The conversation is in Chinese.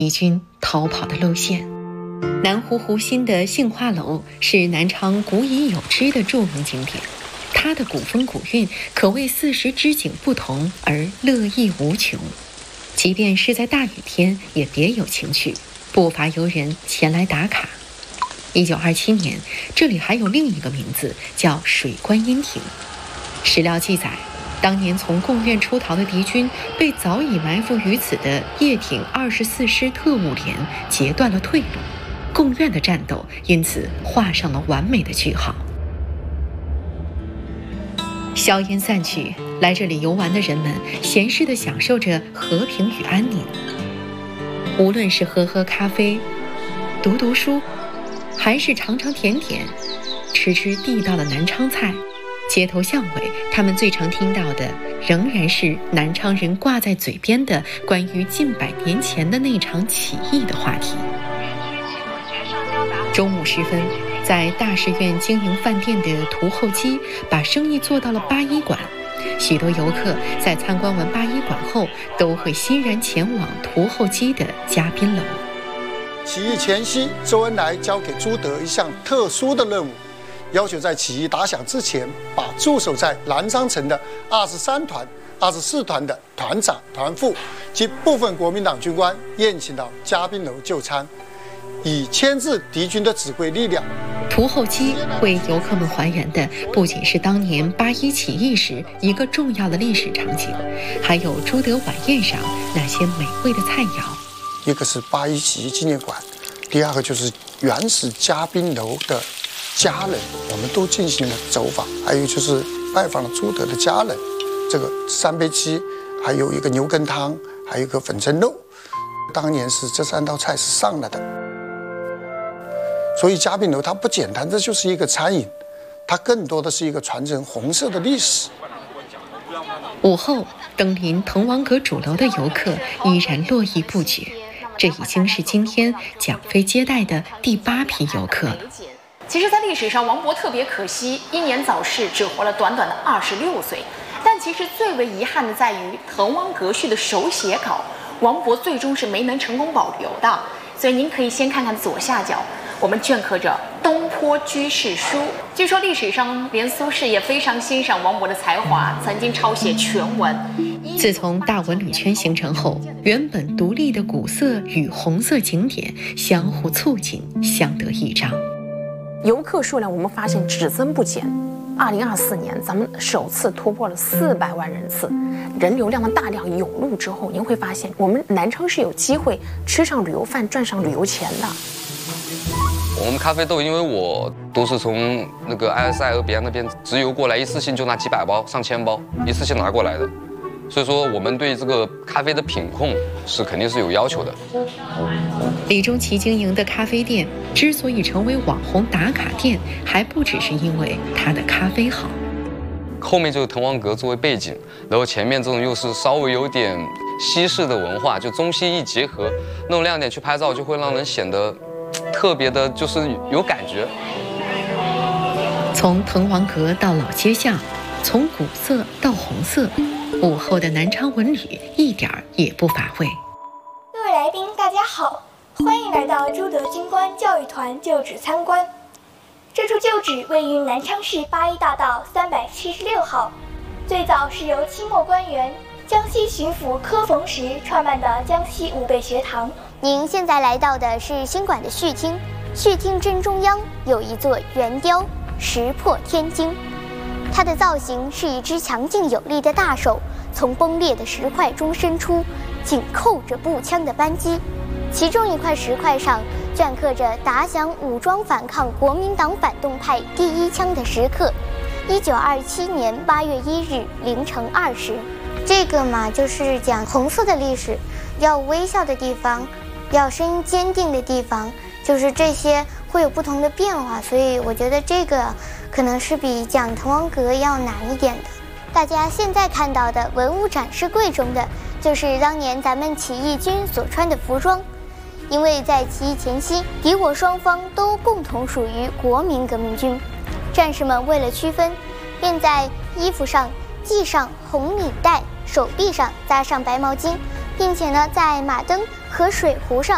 敌军逃跑的路线。南湖湖心的杏花楼是南昌古已有之的著名景点，它的古风古韵可谓四时之景不同而乐意无穷。即便是在大雨天，也别有情趣，不乏游人前来打卡。1927年，这里还有另一个名字，叫水观音亭。史料记载，当年从贡院出逃的敌军被早已埋伏于此的叶挺24师特务连截断了退路，贡院的战斗因此画上了完美的句号。硝烟散去，来这里游玩的人们闲适地享受着和平与安宁。无论是喝喝咖啡、读读书，还是尝尝甜点、吃吃地道的南昌菜，街头巷尾，他们最常听到的仍然是南昌人挂在嘴边的关于近100年前的那场起义的话题。中午时分，在大士院经营饭店的屠后基把生意做到了八一馆，许多游客在参观完八一馆后，都会欣然前往屠后基的嘉宾楼。 起义前夕，周恩来交给朱德一项特殊的任务，要求在起义打响之前，把驻守在南昌城的23团、24团的团长、团副及部分国民党军官宴请到嘉宾楼就餐，以牵制敌军的指挥力量。 屠后基为游客们还原的不仅是当年8·1起义时一个重要的历史场景，还有朱德晚宴上那些美味的菜肴。 一个是8·1起义纪念馆，第二个就是原始嘉宾楼的家人，我们都进行了走访，还有就是拜访了朱德的家人。这个3杯鸡，还有一个牛羹汤，还有一个粉蒸肉，当年是这3道菜是上了的。所以嘉宾楼它不简单，这就是一个餐饮，它更多的是一个传承红色的历史。 午后登临滕王阁主楼的游客依然络绎不绝，这已经是今天蒋飞接待的第8批游客了。 其实，在历史上，王勃特别可惜，英年早逝，只活了短短的26岁。但其实最为遗憾的在于，滕王阁序的手写稿，王勃最终是没能成功保留的。所以您可以先看看左下角，我们镌刻着《东坡居士书》。据说历史上连苏轼也非常欣赏王勃的才华，曾经抄写全文。 自从大文旅圈形成后，原本独立的古色与红色景点相互促进，相得益彰。 游客数量我们发现只增不减。2024年，咱们首次突破了400万人次，人流量的大量涌入之后，您会发现我们南昌是有机会吃上旅游饭，赚上旅游钱的。 我们咖啡豆，因为我都是从那个埃尔塞俄比亚那边直邮过来，一次性就拿几百包、上千包，一次性拿过来的。所以说，我们对这个咖啡的品控是肯定是有要求的。 李中奇经营的咖啡店之所以成为网红打卡店，还不只是因为它的咖啡好。 后面就是滕王阁作为背景，然后前面这种又是稍微有点西式的文化，就中西一结合，那种亮点去拍照，就会让人显得特别的，就是有感觉。 从滕王阁到老街巷，从古色到红色，午后的南昌文旅一点儿也不乏味。 各位来宾，大家好，欢迎来到朱德军官教育团旧址参观。这处旧址位于南昌市8·1大道376号，最早是由清末官员江西巡抚柯逢时创办的江西武备学堂。 您现在来到的是新馆的序厅，序厅正中央有一座圆雕石破天惊，它的造型是一只强劲有力的大手从崩裂的石块中伸出，紧扣着步枪的扳机，其中一块石块上镌刻着打响武装反抗国民党反动派第1枪的时刻，1927年8月1日凌晨2时。这个嘛，就是讲红色的历史，要微笑的地方，要声音坚定的地方，就是这些会有不同的变化，所以我觉得这个可能是比讲滕王阁要难一点的。大家现在看到的文物展示柜中的，就是当年咱们起义军所穿的服装。因为在起义前夕，敌我双方都共同属于国民革命军，战士们为了区分，便在衣服上系上红领带，手臂上扎上白毛巾，并且呢，在马灯和水壶上